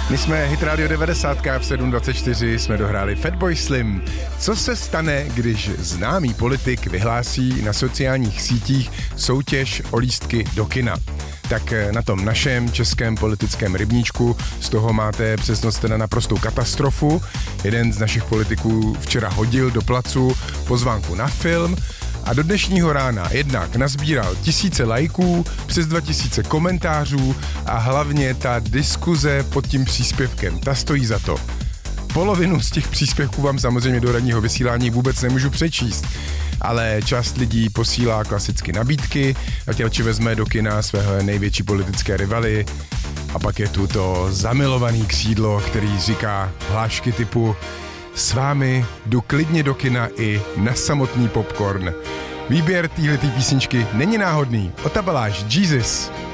My jsme Hit Radio 90 v 7.24 jsme dohráli Fatboy Slim. Co se stane, když známý politik vyhlásí na sociálních sítích soutěž o lístky do kina? Tak na tom našem českém politickém rybníčku z toho máte přesnost na naprostou katastrofu. Jeden z našich politiků včera hodil do placu pozvánku na film a do dnešního rána jednak nazbíral tisíce lajků, přes 2000 komentářů a hlavně ta diskuze pod tím příspěvkem, ta stojí za to. Polovinu z těch příspěvků vám samozřejmě do ranního vysílání vůbec nemůžu přečíst, ale část lidí posílá klasicky nabídky, ať radši vezme do kina svého největší politické rivaly. A pak je tu to zamilovaný křídlo, který říká hlášky typu s vámi jdu klidně do kina i na samotný popcorn. Výběr téhletý písničky není náhodný. Otabaláš Jesus.